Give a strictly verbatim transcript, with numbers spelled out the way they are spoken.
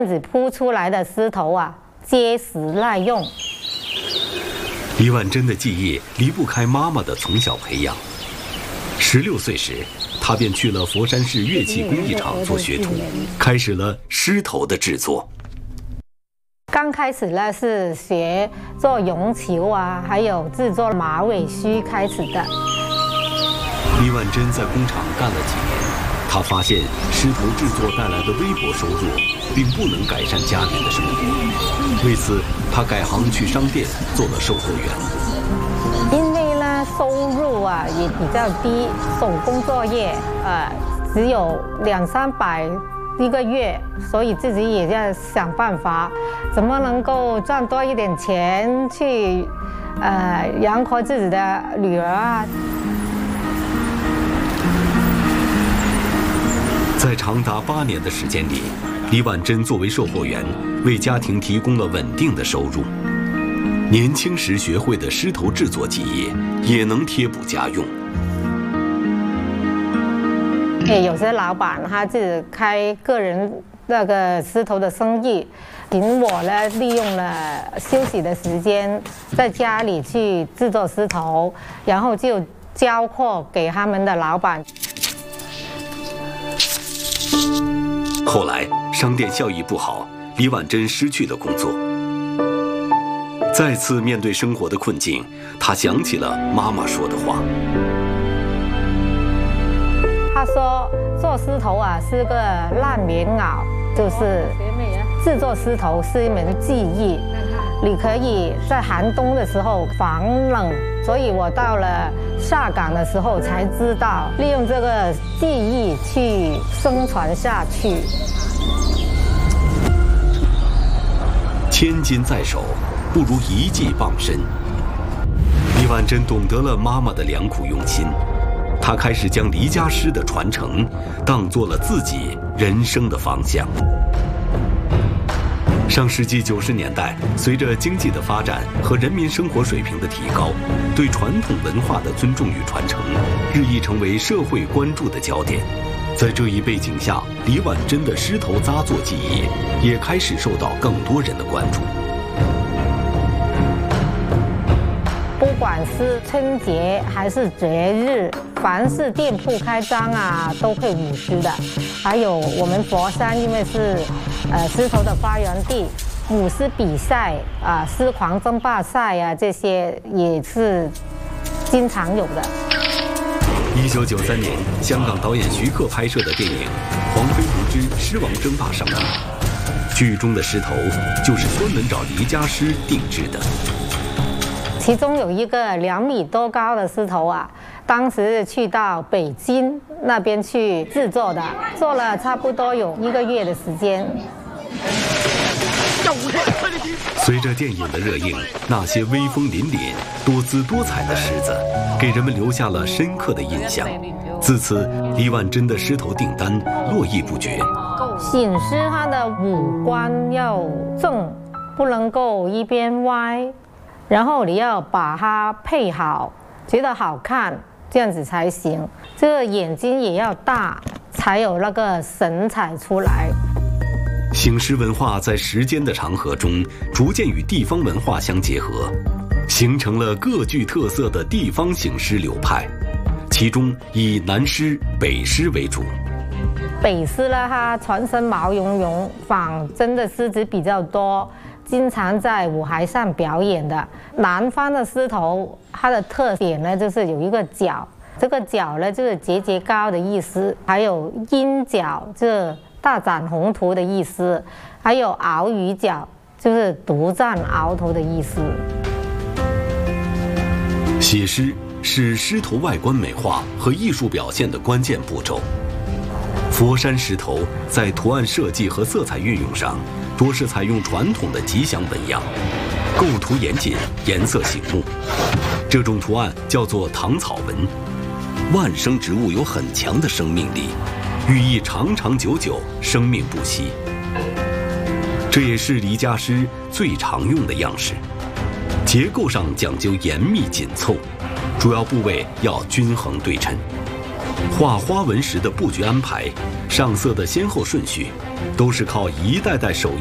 子铺出来的石头啊，结实耐用。 李婉珍的技艺离不开妈妈的从小培养。十六岁时，她便去了佛山市乐器工艺厂做学徒，开始了狮头的制作。 刚开始呢是学做绒球啊，还有制作马尾须开始的。 李婉珍在工厂干了几年，她发现狮头制作带来的微薄收入，并不能改善家庭的生活。为此，她改行去商店做了售货员。 因为呢收入啊也比较低，手工作业呃只有两三百一个月，所以自己也要想办法，怎么能够赚多一点钱去呃养活自己的女儿啊。 在长达八年的时间里，李婉珍作为售货员，为家庭提供了稳定的收入。年轻时学会的狮头制作技艺，也能贴补家用。 有些老板他自己开个人那个狮头的生意，请我呢利用了休息的时间，在家里去制作狮头，然后就交货给他们的老板。 后来商店效益不好，李婉珍失去了工作。再次面对生活的困境，她想起了妈妈说的话。 她说做狮头啊是个烂棉袄，就是制作狮头是一门技艺，你可以在寒冬的时候防冷。所以我到了下岗的时候才知道，利用这个技艺去生存下去。 千金在手，不如一技傍身。李婉珍懂得了妈妈的良苦用心，她开始将离家诗的传承当做了自己人生的方向。上世纪九十年代，随着经济的发展和人民生活水平的提高，对传统文化的尊重与传承日益成为社会关注的焦点。在这一背景下，李婉珍的狮头扎作技艺也开始受到更多人的关注。 不管是春节还是节日，凡是店铺开张啊，都会舞狮的。还有我们佛山，因为是呃狮头的发源地，舞狮比赛啊、狮狂争霸赛啊，这些也是经常有的。 一九九三年，香港导演徐克拍摄的电影《黄飞鸿之狮王争霸》上映，剧中的狮头就是专门找离家狮定制的。 其中有一个两米多高的狮头啊，当时去到北京那边去制作的，做了差不多有一个月的时间。 随着电影的热映，那些威风凛凛、多姿多彩的狮子，给人们留下了深刻的印象。自此，李婉珍的狮头订单络绎不绝。 醒狮它的五官要正，不能够一边歪。然后你要把它配好，觉得好看，这样子才行。这个眼睛也要大，才有那个神采出来。 醒狮文化在时间的长河中，逐渐与地方文化相结合，形成了各具特色的地方醒狮流派。其中以南狮、北狮为主。 北狮呢，它全身毛茸茸，仿真的狮子比较多。经常在舞台上表演的。南方的狮头，它的特点呢，就是有一个角，这个角呢就是节节高的意思，还有鹰角，就是大展宏图的意思，还有鳌鱼角，就是独占鳌头的意思。 写狮是狮头外观美化和艺术表现的关键步骤。佛山狮头在图案设计和色彩运用上，多是采用传统的吉祥纹样，构图严谨，颜色醒目。这种图案叫做唐草纹。万生植物有很强的生命力，寓意长长久久，生命不息。这也是离家狮最常用的样式。结构上讲究严密紧凑，主要部位要均衡对称。画花纹时的布局安排，上色的先后顺序， 都是靠一代代手